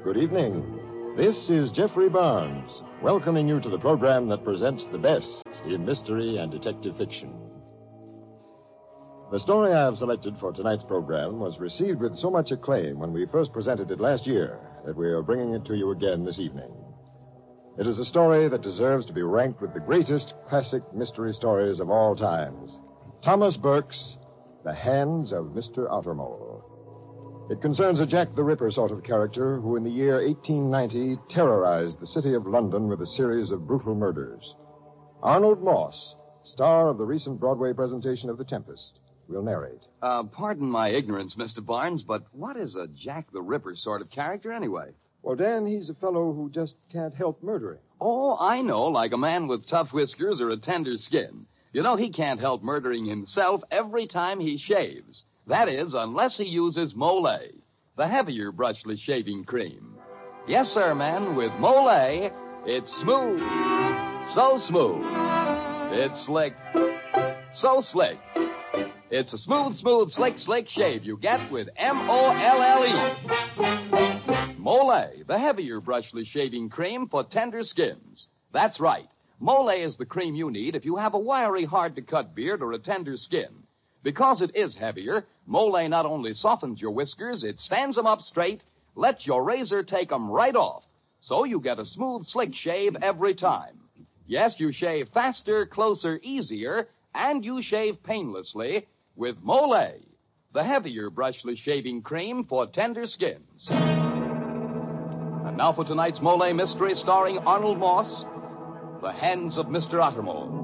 Good evening. This is Jeffrey Barnes, welcoming you to the program that presents the best in mystery and detective fiction. The story I have selected for tonight's program was received with so much acclaim when we first presented it last year that we are bringing it to you again this evening. It is a story that deserves to be ranked with the greatest classic mystery stories of all times. Thomas Burke's The Hands of Mr. Ottermole. It concerns a Jack the Ripper sort of character who in the year 1890 terrorized the city of London with a series of brutal murders. Arnold Moss, star of the recent Broadway presentation of The Tempest, will narrate. Pardon my ignorance, Mr. Barnes, but what is a Jack the Ripper sort of character anyway? Well, Dan, he's a fellow who just can't help murdering. Oh, I know, like a man with tough whiskers or a tender skin. You know, he can't help murdering himself every time he shaves. That is, unless he uses Mole, the heavier brushless shaving cream. Yes, sir, man, with Mole, it's smooth. So smooth. It's slick. So slick. It's a smooth, slick shave you get with Molle. Mole, the heavier brushless shaving cream for tender skins. That's right. Mole is the cream you need if you have a wiry, hard-to-cut beard or a tender skin. Because it is heavier, Mole not only softens your whiskers, it stands them up straight, lets your razor take them right off. So you get a smooth, slick shave every time. Yes, you shave faster, closer, easier, and you shave painlessly with Mole, the heavier brushless shaving cream for tender skins. And now for tonight's Mole mystery starring Arnold Moss, The Hands of Mr. Ottermole.